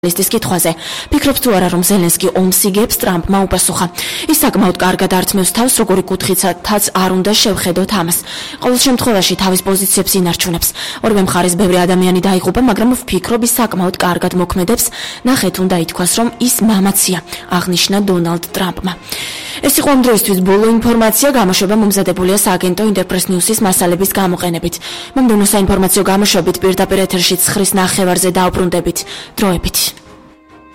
ჟურნალისტის კითხვაზე. ფიქრობს თუ არა, რომ ზელენსკი ომს იგებს, ტრამპმა უპასუხა. ის საკმაოდ კარგად არწმევს თავს, როგორი კუთხითაც არ უნდა შევხედოთ ამას. ყოველ შემთხვევაში თავის პოზიციებს ინარჩუნებს. ორივე მხარეს ბევრი ადამიანი დაიღუპა, მაგრამ ვფიქრობ, ის საკმაოდ კარგად მოქმედებს. ნახეთ, უნდა ითქვას, რომ ის მამაცია, აღნიშნა დონალდ ტრამპმა. ეს იყო ამ დროისთვის ბოლო ინფორმაცია, გამოშვება მომზადებულია სააგენტო ინტერპრეს ნიუსის მასალების გამოყენებით. მომდევნო საინფორმაციო გამოშვებით პირდაპირ ეთერში 9:30 დავბრუნდებით. დროებით.